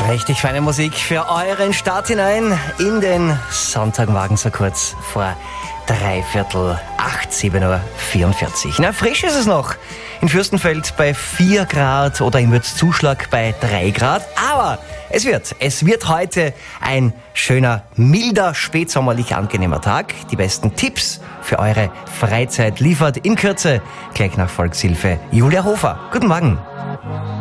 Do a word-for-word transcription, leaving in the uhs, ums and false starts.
Richtig feine Musik für euren Start hinein in den Sonntagmorgen, so kurz vor dreiviertel acht, sieben Uhr vierundvierzig. Na, frisch ist es noch. In Fürstenfeld bei vier Grad oder im Würzzuschlag bei drei Grad. Aber es wird, es wird heute ein schöner, milder, spätsommerlich angenehmer Tag. Die besten Tipps für eure Freizeit liefert in Kürze gleich nach Volkshilfe Julia Hofer. Guten Morgen.